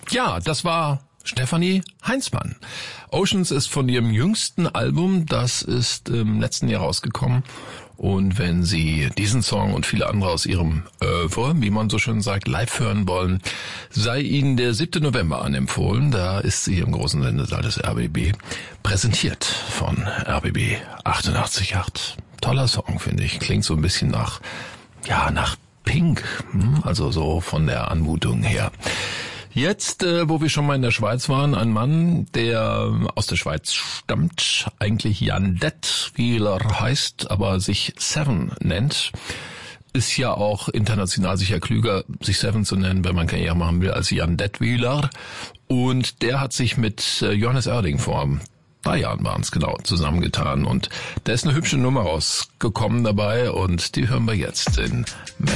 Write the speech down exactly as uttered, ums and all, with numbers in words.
Ja, das war Stefanie Heinzmann. Oceans ist von ihrem jüngsten Album, das ist im letzten Jahr rausgekommen. Und wenn Sie diesen Song und viele andere aus Ihrem Oeuvre, wie man so schön sagt, live hören wollen, sei Ihnen der siebte November anempfohlen. Da ist sie im großen Sendesaal des R B B präsentiert von R B B achtundachtzig Komma acht. Toller Song, finde ich. Klingt so ein bisschen nach, ja, nach Pink, also so von der Anmutung her. Jetzt, äh, wo wir schon mal in der Schweiz waren, ein Mann, der aus der Schweiz stammt, eigentlich Jan Detwiler heißt, aber sich Seven nennt, ist ja auch international sicher klüger, sich Seven zu nennen, wenn man Karriere machen will, als Jan Detwiler. Und der hat sich mit äh, Johannes Oerding vor drei Jahren waren es genau, zusammengetan. Und da ist eine hübsche Nummer rausgekommen dabei und die hören wir jetzt in